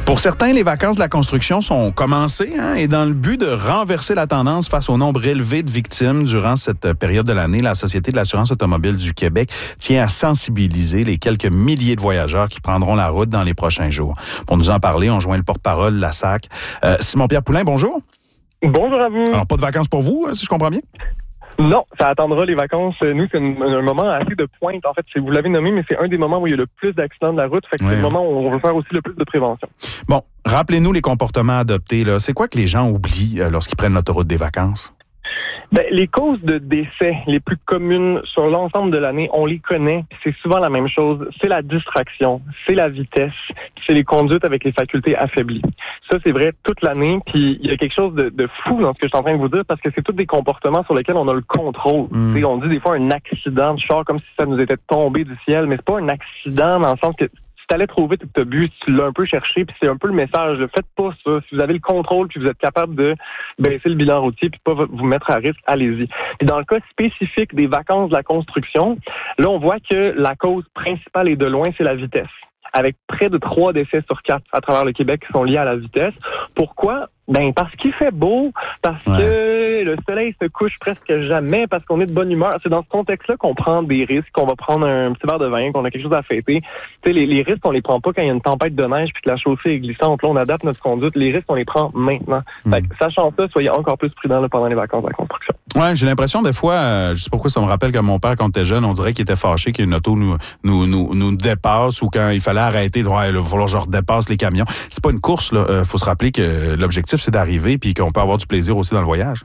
Pour certains, les vacances de la construction sont commencées et dans le but de renverser la tendance face au nombre élevé de victimes durant cette période de l'année, la Société de l'assurance automobile du Québec tient à sensibiliser les quelques milliers de voyageurs qui prendront la route dans les prochains jours. Pour nous en parler, on joint le porte-parole de la SAC. Simon-Pierre Poulin, bonjour. Bonjour à vous. Alors, pas de vacances pour vous, si je comprends bien? Non, ça attendra les vacances. Nous, c'est un moment assez de pointe. En fait, vous l'avez nommé, mais c'est un des moments où il y a le plus d'accidents de la route. Fait que c'est le moment où on veut faire aussi le plus de prévention. Bon, rappelez-nous les comportements adoptés, là. C'est quoi que les gens oublient lorsqu'ils prennent l'autoroute des vacances? Les causes de décès les plus communes sur l'ensemble de l'année, on les connaît. C'est souvent la même chose. C'est la distraction, c'est la vitesse, c'est les conduites avec les facultés affaiblies. Ça, c'est vrai toute l'année. Puis il y a quelque chose de fou dans ce que je suis en train de vous dire parce que c'est tous des comportements sur lesquels on a le contrôle. On dit des fois un accident de char comme si ça nous était tombé du ciel, mais c'est pas un accident dans le sens que si t'allais trop vite et que t'as bu, tu l'as un peu cherché, puis c'est un peu le message. Faites pas ça. Si vous avez le contrôle, puis vous êtes capable de baisser le bilan routier, puis pas vous mettre à risque, allez-y. Puis dans le cas spécifique des vacances de la construction, là, on voit que la cause principale et de loin, c'est la vitesse. Avec près de 3 décès sur 4 à travers le Québec qui sont liés à la vitesse. Pourquoi? Parce qu'il fait beau, parce que le soleil se couche presque jamais, parce qu'on est de bonne humeur. C'est dans ce contexte-là qu'on prend des risques, qu'on va prendre un petit verre de vin, qu'on a quelque chose à fêter. Les risques, on les prend pas quand il y a une tempête de neige puis que la chaussée est glissante. Là, on adapte notre conduite. Les risques, on les prend maintenant. Fait que, sachant ça, soyez encore plus prudents là, pendant les vacances de la construction. Ouais, j'ai l'impression des fois, je sais pas pourquoi ça me rappelle quand mon père, quand était jeune, on dirait qu'il était fâché qu'une auto nous dépasse ou quand il fallait arrêter, il va falloir que je redépasse les camions. C'est pas une course, là. Faut se rappeler que l'objectif, c'est d'arriver puis qu'on peut avoir du plaisir aussi dans le voyage.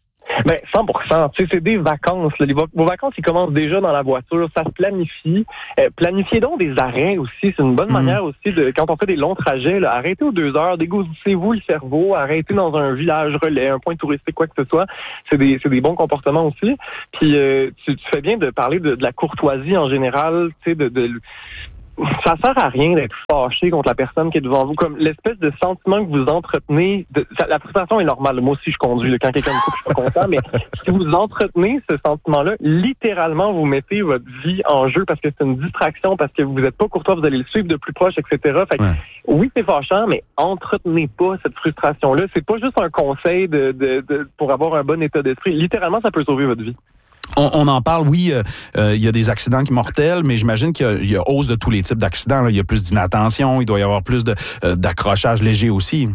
100%. Tu sais, c'est des vacances. Là. Vos vacances, ils commencent déjà dans la voiture. Ça se planifie. Planifiez donc des arrêts aussi. C'est une bonne manière aussi de, quand on fait des longs trajets, là, arrêtez aux 2 heures, dégourdissez-vous le cerveau, arrêtez dans un village relais, un point touristique, quoi que ce soit. C'est des bons comportements aussi. Puis, tu fais bien de parler de la courtoisie en général, tu sais, ça sert à rien d'être fâché contre la personne qui est devant vous. Comme l'espèce de sentiment que vous entretenez, la frustration est normale. Moi aussi, je conduis. Quand quelqu'un me coupe, je suis pas content. Mais si vous entretenez ce sentiment-là, littéralement, vous mettez votre vie en jeu parce que c'est une distraction, parce que vous n'êtes pas courtois, vous allez le suivre de plus proche, etc. Fait que, oui, c'est fâchant, mais entretenez pas cette frustration-là. C'est pas juste un conseil pour avoir un bon état d'esprit. Littéralement, ça peut sauver votre vie. On en parle, oui, il y a des accidents mortels, mais j'imagine qu'il y a hausse de tous les types d'accidents. Là. Il y a plus d'inattention, il doit y avoir plus d'accrochage léger aussi.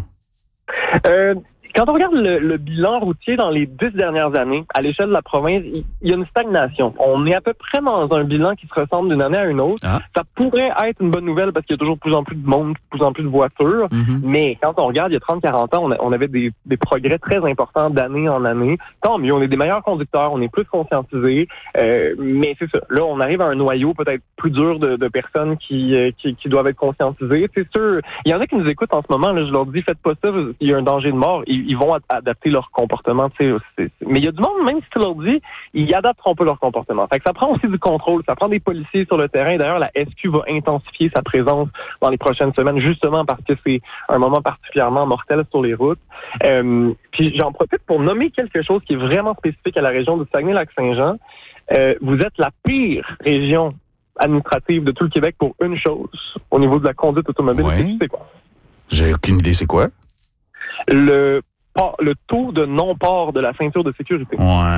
Quand on regarde le bilan routier dans les 10 dernières années, à l'échelle de la province, il y a une stagnation. On est à peu près dans un bilan qui se ressemble d'une année à une autre. Ça pourrait être une bonne nouvelle parce qu'il y a toujours de plus en plus de monde, de plus en plus de voitures. Mais quand on regarde, il y a 30-40 ans, on avait des progrès très importants d'année en année. Tant mieux, on est des meilleurs conducteurs, on est plus conscientisés. Mais c'est ça. Là, on arrive à un noyau peut-être plus dur de personnes qui doivent être conscientisées. C'est sûr, il y en a qui nous écoutent en ce moment. Là, je leur dis, faites pas ça, il y a un danger de mort. Ils vont adapter leur comportement. Mais il y a du monde, même si tu leur dis, ils adapteront pas leur comportement. Fait que ça prend aussi du contrôle. Ça prend des policiers sur le terrain. D'ailleurs, la SQ va intensifier sa présence dans les prochaines semaines, justement parce que c'est un moment particulièrement mortel sur les routes. Puis j'en profite pour nommer quelque chose qui est vraiment spécifique à la région de Saguenay-Lac-Saint-Jean. Vous êtes la pire région administrative de tout le Québec pour une chose, au niveau de la conduite automobile. C'est quoi? J'ai aucune idée, c'est quoi? Le taux de non-port de la ceinture de sécurité.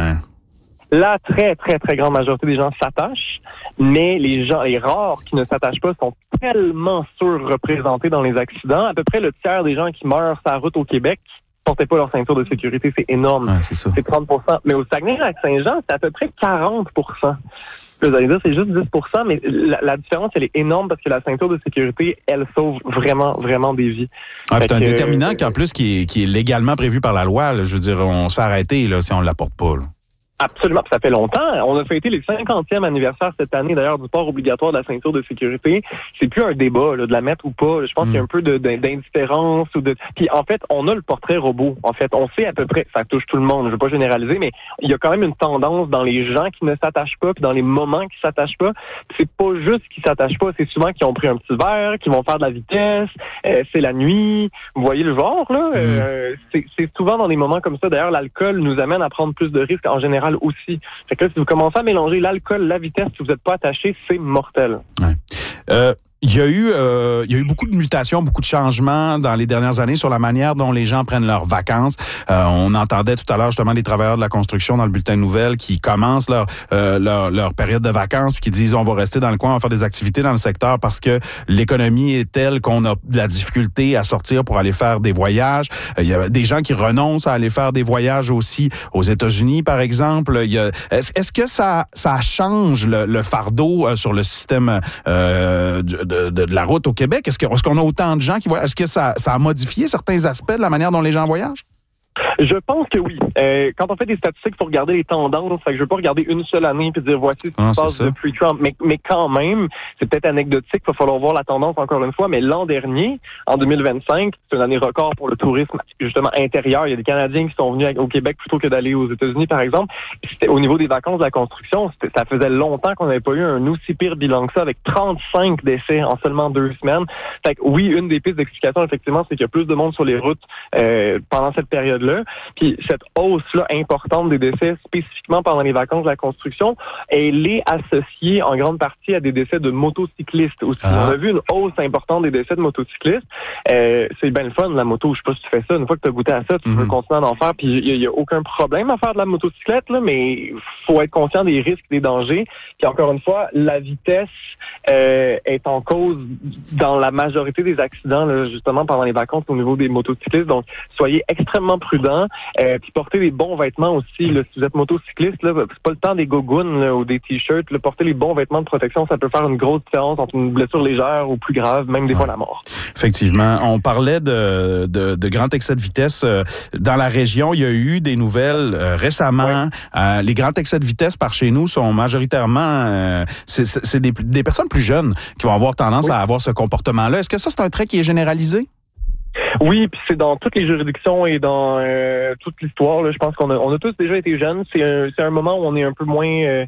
La très, très, très grande majorité des gens s'attachent, mais les rares qui ne s'attachent pas sont tellement surreprésentés dans les accidents. À peu près le tiers des gens qui meurent sur la route au Québec ne portaient pas leur ceinture de sécurité. C'est énorme. C'est ça. C'est 30%. Mais au Saguenay-Lac-Saint-Jean, c'est à peu près 40%. Vous allez dire, c'est juste 10%, mais la différence, elle est énorme parce que la ceinture de sécurité, elle sauve vraiment, vraiment des vies. C'est un déterminant qu'en plus qui est légalement prévu par la loi. Là. Je veux dire, on se fait arrêter là, si on ne l'apporte pas. Là. Absolument, ça fait longtemps. On a fêté les 50e anniversaire cette année, d'ailleurs, du port obligatoire de la ceinture de sécurité. C'est plus un débat là, de la mettre ou pas. Je pense qu'il y a un peu d'indifférence. Puis en fait, on a le portrait robot. En fait, on sait à peu près, ça touche tout le monde, je ne veux pas généraliser, mais il y a quand même une tendance dans les gens qui ne s'attachent pas, puis dans les moments qui s'attachent pas. C'est pas juste qu'ils s'attachent pas, c'est souvent qu'ils ont pris un petit verre, qu'ils vont faire de la vitesse, c'est la nuit. Vous voyez le genre, là? C'est souvent dans des moments comme ça. D'ailleurs, l'alcool nous amène à prendre plus de risques en général aussi. Fait que là, si vous commencez à mélanger l'alcool, la vitesse, si vous n'êtes pas attaché, c'est mortel. Ouais. Il y a eu beaucoup de mutations, beaucoup de changements dans les dernières années sur la manière dont les gens prennent leurs vacances. On entendait tout à l'heure justement les travailleurs de la construction dans le bulletin de nouvelles qui commencent leur période de vacances, puis qui disent on va rester dans le coin, on va faire des activités dans le secteur parce que l'économie est telle qu'on a de la difficulté à sortir pour aller faire des voyages. Il y a des gens qui renoncent à aller faire des voyages aussi aux États-Unis, par exemple. Est-ce que ça change le fardeau sur le système de la route au Québec? Est-ce qu'on a autant de gens qui voyagent? Est-ce que ça a modifié certains aspects de la manière dont les gens voyagent? Je pense que oui. Quand on fait des statistiques, il faut regarder les tendances. Fait que je veux pas regarder une seule année puis dire voici ce qui se passe depuis Trump. Mais quand même, c'est peut-être anecdotique. Il va falloir voir la tendance encore une fois. Mais l'an dernier, en 2025, c'est une année record pour le tourisme justement intérieur. Il y a des Canadiens qui sont venus au Québec plutôt que d'aller aux États-Unis, par exemple. C'était au niveau des vacances de la construction. Ça faisait longtemps qu'on n'avait pas eu un aussi pire bilan que ça, avec 35 décès en seulement 2 semaines. Fait que oui, une des pistes d'explication, effectivement, c'est qu'il y a plus de monde sur les routes pendant cette période-là. Puis cette hausse-là importante des décès, spécifiquement pendant les vacances de la construction, elle est associée en grande partie à des décès de motocyclistes aussi. On a vu une hausse importante des décès de motocyclistes. C'est bien le fun, la moto. Je sais pas si tu fais ça. Une fois que tu as goûté à ça, tu peux continuer à en faire. Puis il y a aucun problème à faire de la motocyclette, là, mais faut être conscient des risques, des dangers. Puis encore une fois, la vitesse est en cause dans la majorité des accidents, là, justement pendant les vacances au niveau des motocyclistes. Donc, soyez extrêmement prudents. Puis portez les bons vêtements aussi. Là, si vous êtes motocycliste, là, c'est pas le temps des gogoons là, ou des t-shirts. Là, porter les bons vêtements de protection, ça peut faire une grosse différence entre une blessure légère ou plus grave, même des fois la mort. Effectivement. On parlait de grands excès de vitesse. Dans la région, il y a eu des nouvelles récemment. Les grands excès de vitesse par chez nous sont majoritairement c'est des personnes plus jeunes qui vont avoir tendance à avoir ce comportement-là. Est-ce que ça, c'est un trait qui est généralisé? Oui, puis c'est dans toutes les juridictions et dans toute l'histoire. Là, je pense qu'on a tous déjà été jeunes. C'est un moment où on est un peu moins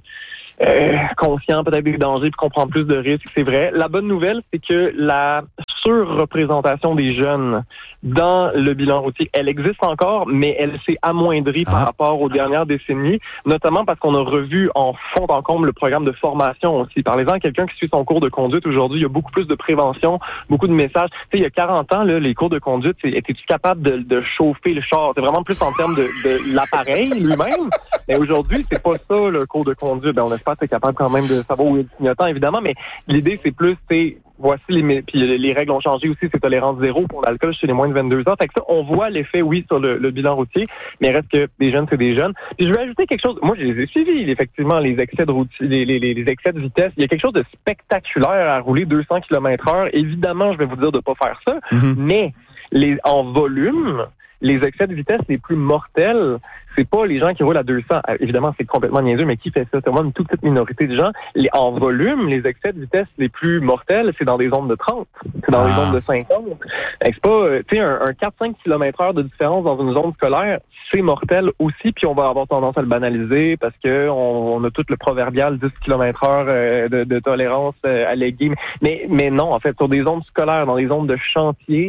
conscient peut-être des dangers puis qu'on prend plus de risques, c'est vrai. La bonne nouvelle, c'est que la surreprésentation des jeunes dans le bilan routier, elle existe encore, mais elle s'est amoindrie par rapport aux dernières décennies, notamment parce qu'on a revu en fond en comble le programme de formation aussi. Parlez-en à quelqu'un qui suit son cours de conduite aujourd'hui, il y a beaucoup plus de prévention, beaucoup de messages. Tu sais, il y a 40 ans, là, les cours de conduite, étais-tu capable de chauffer le char? C'est vraiment plus en termes de l'appareil lui-même. Mais aujourd'hui, c'est pas ça, le cours de conduite. Ben, on espère que t'es capable quand même de savoir où est le clignotant, évidemment, mais l'idée, c'est plus, voici les règles ont changé aussi, c'est tolérance zéro pour l'alcool chez les moins de 22 ans. Fait que ça, on voit l'effet, oui, sur le bilan routier, mais il reste que des jeunes, c'est des jeunes. Puis je vais ajouter quelque chose. Moi, je les ai suivis, effectivement, les excès de routier, les excès de vitesse. Il y a quelque chose de spectaculaire à rouler 200 km/h. Évidemment, je vais vous dire de pas faire ça, mais en volume, les excès de vitesse les plus mortels, c'est pas les gens qui roulent à 200. Évidemment, c'est complètement niaiseux, mais qui fait ça? C'est vraiment une toute petite minorité de gens. En volume, les excès de vitesse les plus mortels, c'est dans des zones de 30. C'est dans des zones de 50. C'est pas, tu sais, un 4-5 km/h de différence dans une zone scolaire, c'est mortel aussi, puis on va avoir tendance à le banaliser parce que on a tout le proverbial 10 km/h de tolérance alléguée. Mais non, en fait, sur des zones scolaires, dans des zones de chantier,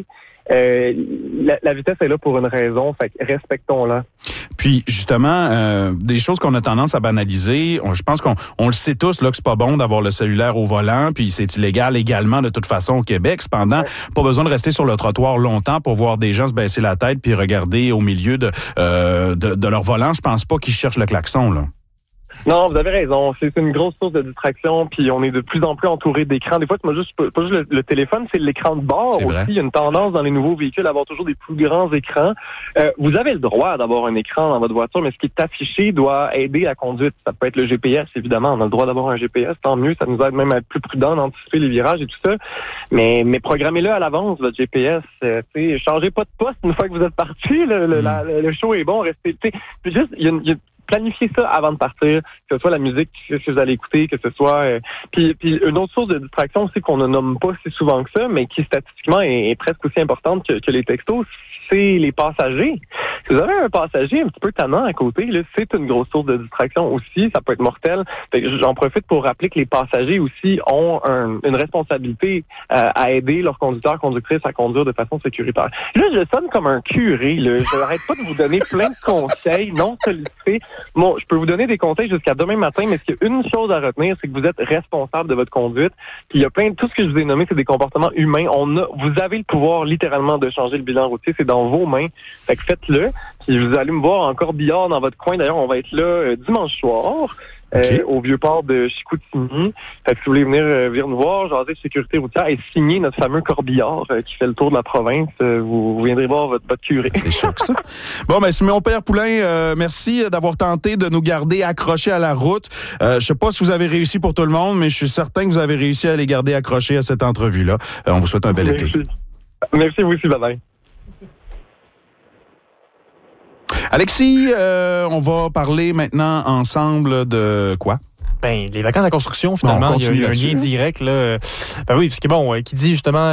la vitesse est là pour une raison, fait que respectons-la. Puis justement, des choses qu'on a tendance à banaliser, je pense qu'on le sait tous là que c'est pas bon d'avoir le cellulaire au volant, puis c'est illégal également de toute façon au Québec. Cependant, pas besoin de rester sur le trottoir longtemps pour voir des gens se baisser la tête puis regarder au milieu de leur volant. Je pense pas qu'ils cherchent le klaxon là. Non, vous avez raison. C'est une grosse source de distraction, puis on est de plus en plus entouré d'écrans. Des fois, c'est pas juste le téléphone, c'est l'écran de bord aussi. Il y a une tendance dans les nouveaux véhicules à avoir toujours des plus grands écrans. Vous avez le droit d'avoir un écran dans votre voiture, mais ce qui est affiché doit aider la conduite. Ça peut être le GPS, évidemment. On a le droit d'avoir un GPS, tant mieux. Ça nous aide même à être plus prudent, d'anticiper les virages et tout ça. Mais programmez-le à l'avance, votre GPS. Changez pas de poste une fois que vous êtes parti. Le show est bon. Restez. Puis juste, planifiez ça avant de partir, que ce soit la musique que vous allez écouter, que ce soit... Puis une autre source de distraction aussi qu'on ne nomme pas si souvent que ça, mais qui statistiquement est presque aussi importante que les textos, c'est les passagers. Si vous avez un passager un petit peu tannant à côté, là, c'est une grosse source de distraction aussi, ça peut être mortel. Fait que j'en profite pour rappeler que les passagers aussi ont une responsabilité à aider leurs conducteurs, conductrices à conduire de façon sécuritaire. Là, je sonne comme un curé, là. Je n'arrête pas de vous donner plein de conseils non sollicités. Bon, je peux vous donner des conseils jusqu'à demain matin, mais s'il y a une chose à retenir, c'est que vous êtes responsable de votre conduite. Puis il y a tout ce que je vous ai nommé, c'est des comportements humains. Vous avez le pouvoir littéralement de changer le bilan routier, c'est dans vos mains. Fait que faites-le. Puis vous allez me voir en corbillard dans votre coin. D'ailleurs, on va être là dimanche soir. Au Vieux-Port de Chicoutimi. Fait que si vous voulez venir nous voir, jaser de sécurité routière et signer notre fameux corbillard qui fait le tour de la province, vous viendrez voir votre curé. C'est choc, ça. Bon, ben, Simon-Pierre Poulain, merci d'avoir tenté de nous garder accrochés à la route. Je sais pas si vous avez réussi pour tout le monde, mais je suis certain que vous avez réussi à les garder accrochés à cette entrevue-là. On vous souhaite un bel été. Merci, vous aussi, bye-bye. Alexis, on va parler maintenant ensemble de quoi? Ben, les vacances à construction, finalement, il y a un lien direct. Là. Ben oui, parce que bon, qui dit justement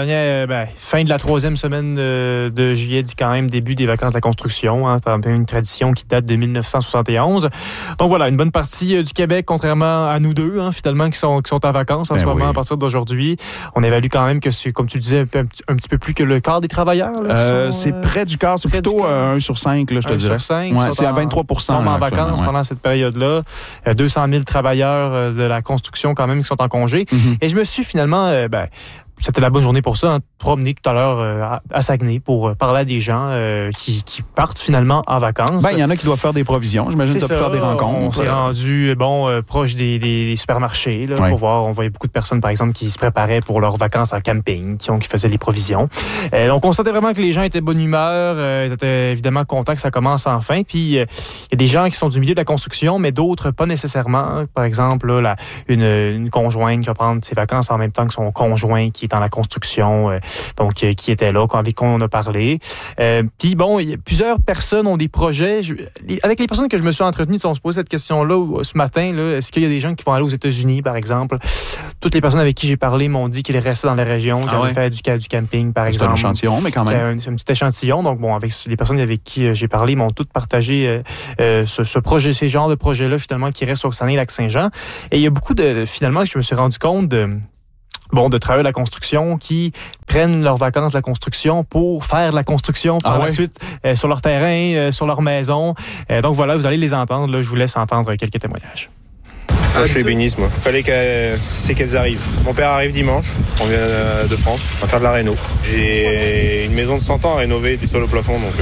fin de la 3e semaine de juillet, dit quand même début des vacances de la construction. Hein, c'est un peu une tradition qui date de 1971. Donc voilà, une bonne partie du Québec, contrairement à nous deux, hein, finalement, qui sont en vacances en ce moment à partir d'aujourd'hui. On évalue quand même que c'est, comme tu le disais, un petit peu plus que le quart des travailleurs. Là, c'est près du quart, c'est plutôt 1 sur 5, là, je te dirais. 1 sur 5, c'est à 23%. En vacances pendant cette période-là. 200 000 travailleurs de la construction quand même qui sont en congé. Mm-hmm. Et je me suis finalement... c'était la bonne journée pour ça, promener tout à l'heure à Saguenay pour parler à des gens qui partent finalement en vacances. Il y en a qui doivent faire des provisions. J'imagine que tu as pu faire des rencontres. On s'est rendu proche des supermarchés là, pour voir. On voyait beaucoup de personnes, par exemple, qui se préparaient pour leurs vacances en camping, qui faisaient les provisions. On constatait vraiment que les gens étaient de bonne humeur. Ils étaient évidemment contents que ça commence enfin. Puis, il y a des gens qui sont du milieu de la construction, mais d'autres pas nécessairement. Par exemple, là, une conjointe qui va prendre ses vacances en même temps que son conjoint qui est dans la construction, qui était là, avec qui on a parlé. Puis plusieurs personnes ont des projets. Avec les personnes que je me suis entretenu, on se pose cette question-là ce matin. Là, est-ce qu'il y a des gens qui vont aller aux États-Unis, par exemple? Toutes les personnes avec qui j'ai parlé m'ont dit qu'ils restaient dans la région, qu'ils avaient fait du camping, par exemple. C'est un échantillon, mais quand même. C'est un petit échantillon. Donc, avec les personnes avec qui j'ai parlé, ils m'ont toutes partagé ce projet, ces genres de projets-là, finalement, qui restent sur Saguenay-Lac-Saint-Jean. Et il y a beaucoup finalement, je me suis rendu compte de travailleurs de la construction qui prennent leurs vacances de la construction pour faire de la construction par la suite sur leur terrain, sur leur maison. Donc voilà, vous allez les entendre. Là, je vous laisse entendre quelques témoignages. Je suis ébéniste, moi. Fallait qu'elles arrivent. Mon père arrive dimanche. On vient de France. On va faire de la réno. J'ai une maison de 100 ans à rénover du sol au plafond, donc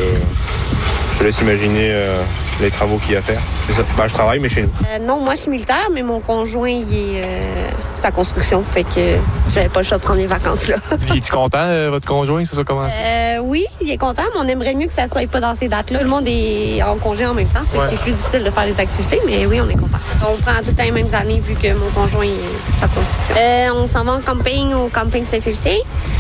je te laisse imaginer les travaux qu'il y a à faire. Je travaille, mais chez nous. Non, moi, je suis militaire, mais mon conjoint, il est sa construction. Fait que j'avais pas le choix de prendre mes vacances là. Es-tu content, votre conjoint, que ça soit commencé? Oui, il est content, mais on aimerait mieux que ça soit pas dans ces dates-là. Tout le monde est en congé en même temps. Fait que c'est plus difficile de faire les activités, mais oui, on est content. On prend tout le temps les mêmes années vu que mon conjoint est sa construction. On s'en va en camping au camping Saint-Félicien.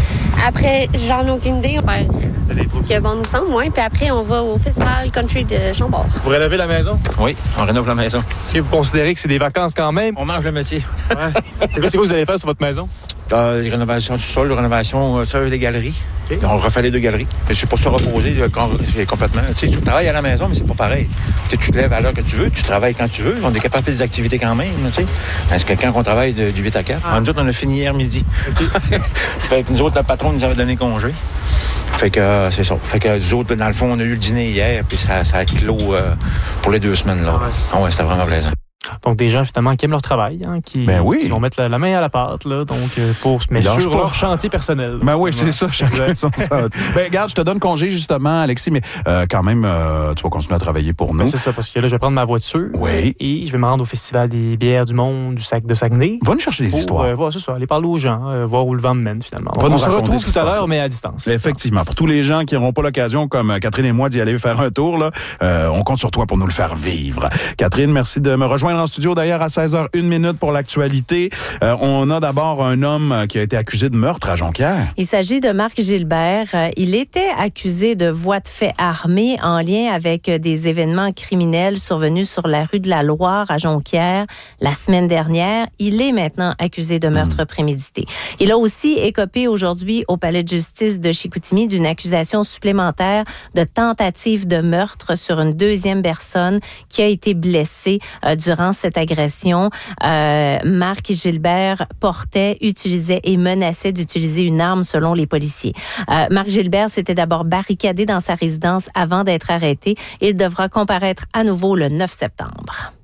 Après, j'en ai aucune idée. On va faire ce que bon nous semble, Puis après, on va au Festival Country de Chambord. Vous rénovez la maison? Oui, on rénove la maison. Est-ce que vous considérez que c'est des vacances quand même? On mange le métier. C'est quoi que vous allez faire sur votre maison? Les rénovations du sol, rénovation des galeries. Okay. On refait les 2 galeries. Mais c'est pour se reposer complètement. Tu travailles à la maison, mais c'est pas pareil. Tu te lèves à l'heure que tu veux, tu travailles quand tu veux. On est capable de faire des activités quand même. Parce que quand on travaille du 8 à 4, nous autres, on a fini hier midi. Okay. Fait que nous autres, le patron nous avait donné congé. Fait que c'est ça. Fait que nous autres, dans le fond, on a eu le dîner hier, puis ça a clos pour les 2 semaines. Là. C'était vraiment plaisant. Donc, des gens, finalement, qui aiment leur travail, qui vont mettre la main à la pâte, là, donc, pour se mettre sur leur chantier personnel. C'est ça, chacun son regarde, je te donne congé, justement, Alexis, mais quand même, tu vas continuer à travailler pour nous. C'est ça, parce que là, je vais prendre ma voiture et je vais me rendre au Festival des bières du monde du Sac de Saguenay. Va nous chercher des histoires. C'est ça, aller parler aux gens, voir où le vent me mène, finalement. Donc, on se retrouve tout à l'heure, mais à distance. Effectivement. Pour tous les gens qui n'auront pas l'occasion, comme Catherine et moi, d'y aller faire un tour, là, on compte sur toi pour nous le faire vivre. Catherine, merci de me rejoindre en studio, d'ailleurs, à 16h01 pour l'actualité. On a d'abord un homme qui a été accusé de meurtre à Jonquière. Il s'agit de Marc Gilbert. Il était accusé de voies de fait armées en lien avec des événements criminels survenus sur la rue de la Loire à Jonquière la semaine dernière. Il est maintenant accusé de meurtre prémédité. Il a aussi écopé aujourd'hui au palais de justice de Chicoutimi d'une accusation supplémentaire de tentative de meurtre sur une 2e personne qui a été blessée durant durant cette agression, Marc Gilbert utilisait et menaçait d'utiliser une arme selon les policiers. Marc Gilbert s'était d'abord barricadé dans sa résidence avant d'être arrêté. Il devra comparaître à nouveau le 9 septembre.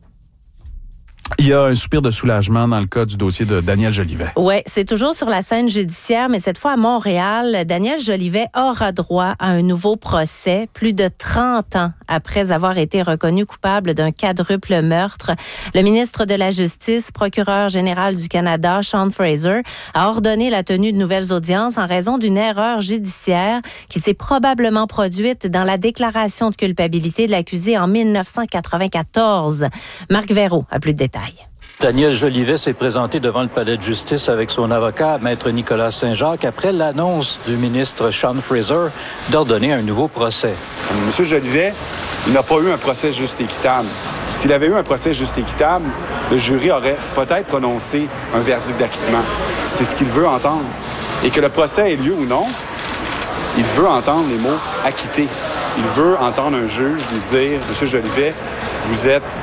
Il y a un soupir de soulagement dans le cas du dossier de Daniel Jolivet. Oui, c'est toujours sur la scène judiciaire, mais cette fois à Montréal. Daniel Jolivet aura droit à un nouveau procès, plus de 30 ans après avoir été reconnu coupable d'un quadruple meurtre. Le ministre de la Justice, procureur général du Canada, Sean Fraser, a ordonné la tenue de nouvelles audiences en raison d'une erreur judiciaire qui s'est probablement produite dans la déclaration de culpabilité de l'accusé en 1994. Marc Verreault a plus de détails. Daniel Jolivet s'est présenté devant le palais de justice avec son avocat, Maître Nicolas Saint-Jacques, après l'annonce du ministre Sean Fraser d'ordonner un nouveau procès. Monsieur Jolivet, il n'a pas eu un procès juste et équitable. S'il avait eu un procès juste et équitable, le jury aurait peut-être prononcé un verdict d'acquittement. C'est ce qu'il veut entendre. Et que le procès ait lieu ou non, il veut entendre les mots « acquitté ». Il veut entendre un juge lui dire « Monsieur Jolivet, vous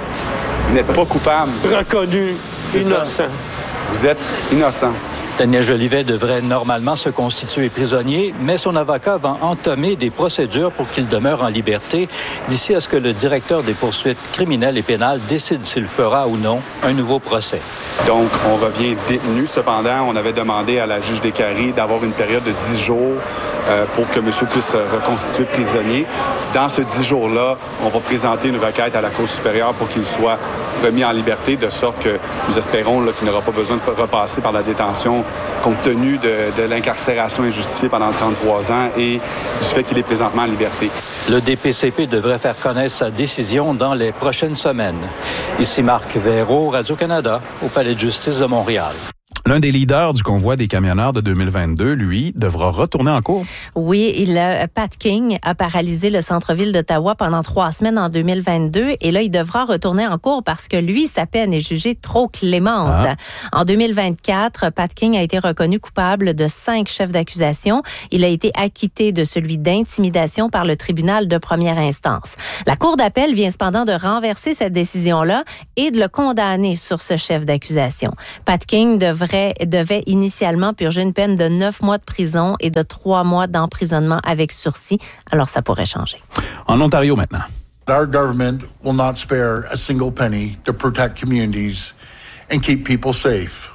n'êtes pas coupable. » Reconnu innocent. Vous êtes innocent. Daniel Jolivet devrait normalement se constituer prisonnier, mais son avocat va entamer des procédures pour qu'il demeure en liberté d'ici à ce que le directeur des poursuites criminelles et pénales décide s'il fera ou non un nouveau procès. Donc, on revient détenu. Cependant, on avait demandé à la juge des Caries d'avoir une période de 10 jours pour que monsieur puisse se reconstituer prisonnier. Dans ce 10 jours-là, on va présenter une requête à la Cour supérieure pour qu'il soit remis en liberté, de sorte que nous espérons qu'il n'aura pas besoin de repasser par la détention compte tenu de l'incarcération injustifiée pendant 33 ans et du fait qu'il est présentement en liberté. Le DPCP devrait faire connaître sa décision dans les prochaines semaines. Ici Marc Verreault, Radio-Canada, au Palais de justice de Montréal. L'un des leaders du convoi des camionneurs de 2022, lui, devra retourner en cours. Oui, Pat King a paralysé le centre-ville d'Ottawa pendant 3 semaines en 2022 et là, il devra retourner en cours parce que lui, sa peine est jugée trop clémente. En 2024, Pat King a été reconnu coupable de 5 chefs d'accusation. Il a été acquitté de celui d'intimidation par le tribunal de première instance. La Cour d'appel vient cependant de renverser cette décision-là et de le condamner sur ce chef d'accusation. Pat King devait initialement purger une peine de 9 mois de prison et de 3 mois d'emprisonnement avec sursis. Alors, ça pourrait changer. En Ontario maintenant. Our government will not spare a single penny to protect communities and keep people safe.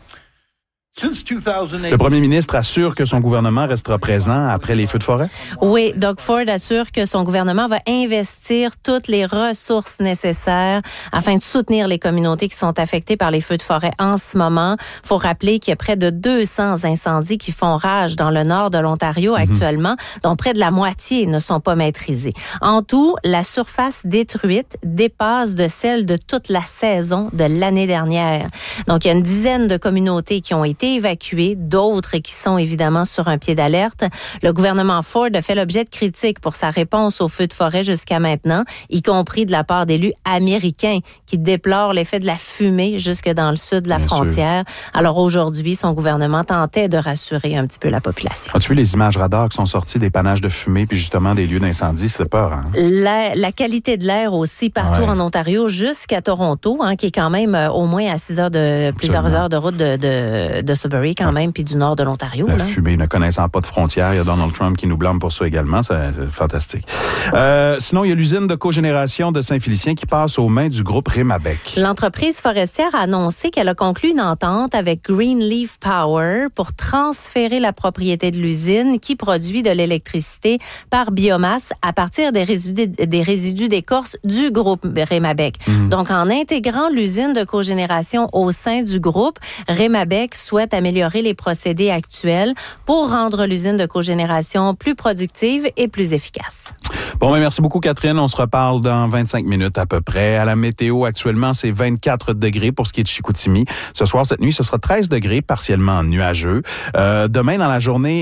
Le premier ministre assure que son gouvernement restera présent après les feux de forêt? Oui, Doug Ford assure que son gouvernement va investir toutes les ressources nécessaires afin de soutenir les communautés qui sont affectées par les feux de forêt en ce moment. Il faut rappeler qu'il y a près de 200 incendies qui font rage dans le nord de l'Ontario actuellement, dont près de la moitié ne sont pas maîtrisés. En tout, la surface détruite dépasse de celle de toute la saison de l'année dernière. Donc, il y a une dizaine de communautés qui ont été évacués, d'autres qui sont évidemment sur un pied d'alerte. Le gouvernement Ford a fait l'objet de critiques pour sa réponse aux feux de forêt jusqu'à maintenant, y compris de la part d'élus américains qui déplorent l'effet de la fumée jusque dans le sud de la frontière. Alors aujourd'hui, son gouvernement tentait de rassurer un petit peu la population. As-tu vu les images radars qui sont sorties des panaches de fumée puis justement des lieux d'incendie? C'est peur, hein? La qualité de l'air aussi partout en Ontario jusqu'à Toronto, qui est quand même au moins à plusieurs heures de route de Sudbury quand même, puis du nord de l'Ontario. La fumée ne connaissant pas de frontières. Il y a Donald Trump qui nous blâme pour ça également. C'est fantastique. Sinon, il y a l'usine de cogénération de Saint-Félicien qui passe aux mains du groupe Rémabec. L'entreprise forestière a annoncé qu'elle a conclu une entente avec Greenleaf Power pour transférer la propriété de l'usine qui produit de l'électricité par biomasse à partir des résidus d'écorce du groupe Rémabec. Donc, en intégrant l'usine de cogénération au sein du groupe, Rémabec souhaite améliorer les procédés actuels pour rendre l'usine de cogénération plus productive et plus efficace. Bon, merci beaucoup, Catherine. On se reparle dans 25 minutes à peu près. À la météo, actuellement, c'est 24 degrés pour ce qui est de Chicoutimi. Ce soir, cette nuit, ce sera 13 degrés, partiellement nuageux. Demain, dans la journée,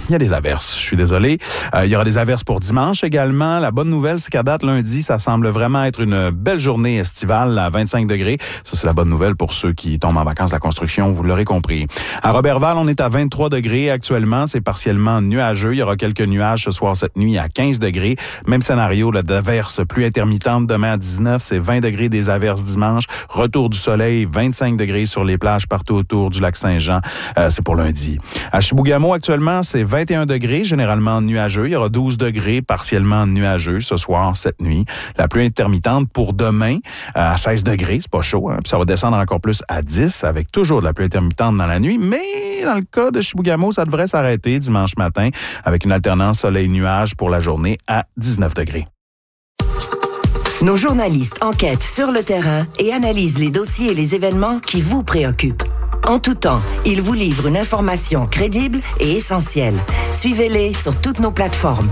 il y a des averses. Je suis désolé. Il y aura des averses pour dimanche également. La bonne nouvelle, c'est qu'à date, lundi, ça semble vraiment être une belle journée estivale à 25 degrés. Ça, c'est la bonne nouvelle pour ceux qui tombent en vacances de la construction, vous l'aurez compris. À Roberval, on est à 23 degrés actuellement. C'est partiellement nuageux. Il y aura quelques nuages ce soir, cette nuit à 15 degrés. Même scénario là, d'averses plus intermittentes demain à 19. C'est 20 degrés des averses dimanche. Retour du soleil, 25 degrés sur les plages partout autour du lac Saint-Jean. C'est pour lundi. À Chibougamau, actuellement, c'est 21 degrés, généralement nuageux. Il y aura 12 degrés partiellement nuageux ce soir, cette nuit. La pluie intermittente pour demain à 16 degrés. C'est pas chaud, hein? Puis ça va descendre encore plus à 10 avec toujours de la pluie intermittente dans la nuit. Mais dans le cas de Chibougamau, ça devrait s'arrêter dimanche matin avec une alternance soleil-nuage pour la journée à 19 degrés. Nos journalistes enquêtent sur le terrain et analysent les dossiers et les événements qui vous préoccupent. En tout temps, ils vous livrent une information crédible et essentielle. Suivez-les sur toutes nos plateformes.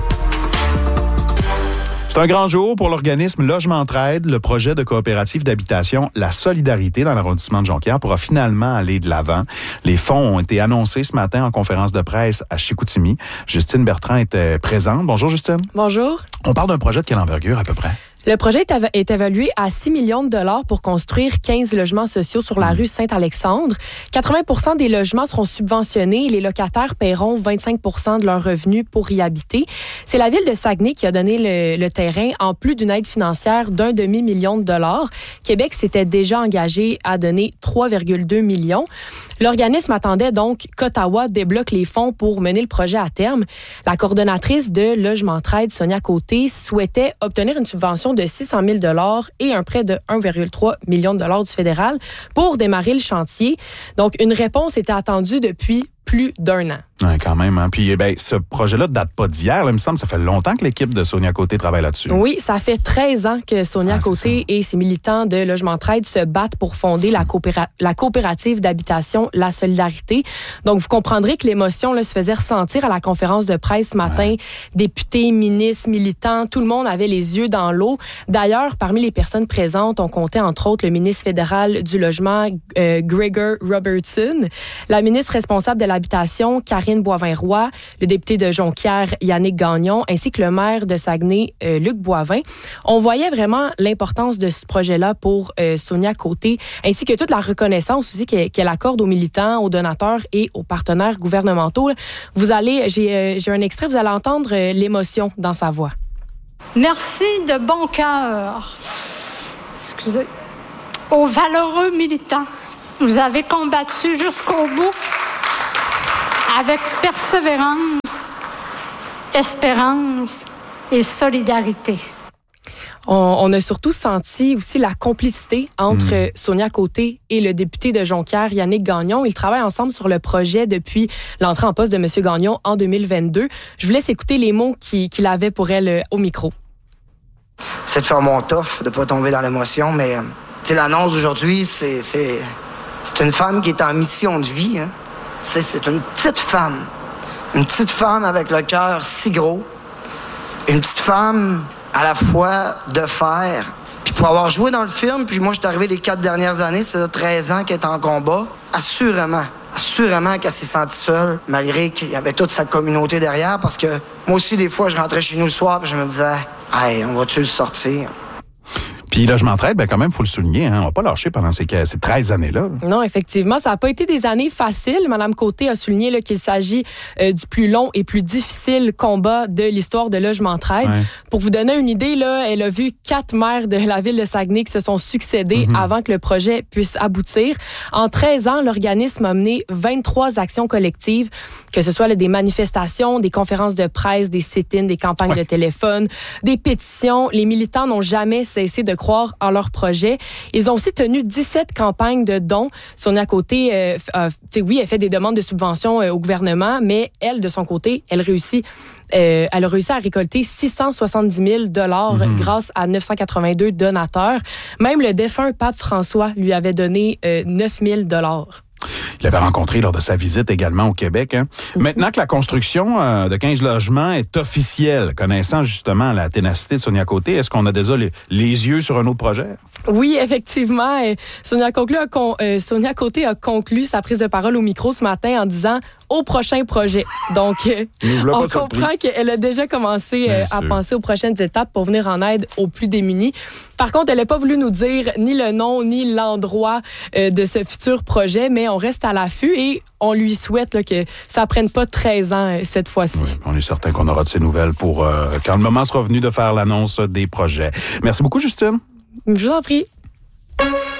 C'est un grand jour pour l'organisme Logement Entraide. Le projet de coopérative d'habitation La Solidarité dans l'arrondissement de Jonquière pourra finalement aller de l'avant. Les fonds ont été annoncés ce matin en conférence de presse à Chicoutimi. Justine Bertrand était présente. Bonjour Justine. Bonjour. On parle d'un projet de quelle envergure à peu près? Le projet est évalué à 6 millions de dollars pour construire 15 logements sociaux sur la rue Saint-Alexandre. 80% des logements seront subventionnés et les locataires paieront 25% de leurs revenus pour y habiter. C'est la ville de Saguenay qui a donné le terrain en plus d'une aide financière d'1 demi-million de dollars. Québec s'était déjà engagé à donner 3,2 millions. L'organisme attendait donc qu'Ottawa débloque les fonds pour mener le projet à terme. La coordonnatrice de Logement Entraide, Sonia Côté, souhaitait obtenir une subvention de 600 000 $ et un prêt de 1,3 million de dollars du fédéral pour démarrer le chantier. Donc, une réponse était attendue depuis plus d'1 an. Oui, quand même. Hein? Puis, ce projet-là ne date pas d'hier. Là, il me semble que ça fait longtemps que l'équipe de Sonia Côté travaille là-dessus. Oui, ça fait 13 ans que Sonia Côté et ses militants de Logement Entraide se battent pour fonder la coopérative d'habitation La Solidarité. Donc, vous comprendrez que l'émotion là, se faisait ressentir à la conférence de presse ce matin. Ouais. Députés, ministres, militants, tout le monde avait les yeux dans l'eau. D'ailleurs, parmi les personnes présentes, on comptait entre autres le ministre fédéral du Logement, Gregor Robertson, la ministre responsable de l'habitation, Karine Boivin-Roy, le député de Jonquière, Yannick Gagnon, ainsi que le maire de Saguenay, Luc Boivin. On voyait vraiment l'importance de ce projet-là pour Sonia Côté, ainsi que toute la reconnaissance aussi qu'elle accorde aux militants, aux donateurs et aux partenaires gouvernementaux. J'ai un extrait, vous allez entendre l'émotion dans sa voix. Merci de bon cœur. Excusez. Aux valeureux militants. Vous avez combattu jusqu'au bout avec persévérance, espérance et solidarité. On a surtout senti aussi la complicité entre Sonia Côté et le député de Jonquière, Yannick Gagnon. Ils travaillent ensemble sur le projet depuis l'entrée en poste de M. Gagnon en 2022. Je vous laisse écouter les mots qu'il avait pour elle au micro. C'est de faire mon tough, de ne pas tomber dans l'émotion, mais l'annonce d'aujourd'hui, c'est une femme qui est en mission de vie. Hein? C'est une petite femme. Une petite femme avec le cœur si gros. Une petite femme à la fois de fer. Puis pour avoir joué dans le film, puis moi je suis arrivé les 4 dernières années, ça fait 13 ans qu'elle est en combat, assurément qu'elle s'est sentie seule, malgré qu'il y avait toute sa communauté derrière, parce que moi aussi des fois je rentrais chez nous le soir puis je me disais « Hey, on va-tu le sortir? » Puis Logement Entraide, quand même, il faut le souligner, hein, on va pas lâcher pendant ces 13 années-là. Non, effectivement, ça n'a pas été des années faciles. Mme Côté a souligné là, qu'il s'agit du plus long et plus difficile combat de l'histoire de Logement Entraide. Ouais. Pour vous donner une idée, là, elle a vu 4 maires de la ville de Saguenay qui se sont succédés avant que le projet puisse aboutir. En 13 ans, l'organisme a mené 23 actions collectives, que ce soit là, des manifestations, des conférences de presse, des sit-ins, des campagnes de téléphone, des pétitions. Les militants n'ont jamais cessé de croire en leur projet. Ils ont aussi tenu 17 campagnes de dons. Sonia Côté, elle fait des demandes de subventions au gouvernement, mais elle, de son côté, elle a réussi à récolter 670 000 $ grâce à 982 donateurs. Même le défunt pape François lui avait donné 9 000 $. Il l'avait rencontré lors de sa visite également au Québec. Hein. Maintenant que la construction de 15 logements est officielle, connaissant justement la ténacité de Sonia Côté, est-ce qu'on a déjà les yeux sur un autre projet? Oui, effectivement. Sonia Côté a conclu sa prise de parole au micro ce matin en disant « au prochain projet. Donc, on comprend qu'elle a déjà commencé à penser aux prochaines étapes pour venir en aide aux plus démunis. Par contre, elle n'a pas voulu nous dire ni le nom ni l'endroit de ce futur projet, mais on reste à l'affût et on lui souhaite là, que ça ne prenne pas 13 ans cette fois-ci. Oui, on est certain qu'on aura de ces nouvelles pour quand le moment sera venu de faire l'annonce des projets. Merci beaucoup, Justine. Je vous en prie.